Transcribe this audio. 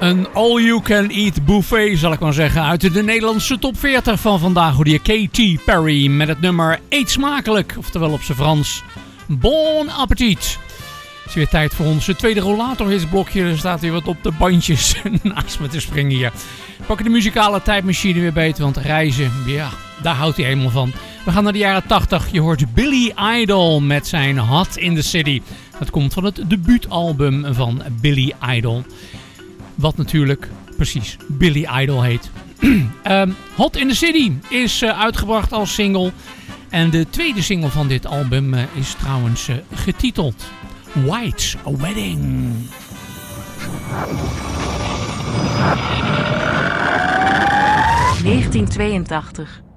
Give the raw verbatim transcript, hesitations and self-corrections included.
Een all-you-can-eat buffet, zal ik maar zeggen, uit de Nederlandse top veertig van vandaag. Hoor je Katy Perry met het nummer Eet Smakelijk, oftewel op zijn Frans Bon Appetit. Het is weer tijd voor onze tweede rollatorhitsblokje. Er staat weer wat op de bandjes naast me te springen hier. We pakken de muzikale tijdmachine weer beter, want reizen, ja, daar houdt hij helemaal van. We gaan naar de jaren tachtig. Je hoort Billy Idol met zijn Hot in the City. Dat komt van het debuutalbum van Billy Idol. Wat natuurlijk precies Billy Idol heet. um, Hot in the City is uh, uitgebracht als single. En de tweede single van dit album uh, is trouwens uh, getiteld White Wedding. negentien tweeëntachtig.